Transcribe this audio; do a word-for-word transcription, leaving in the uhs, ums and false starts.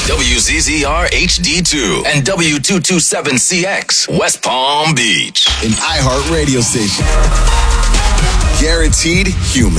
W Z Z R H D two and W two twenty-seven C X, West Palm Beach. An iHeart radio station. Guaranteed human.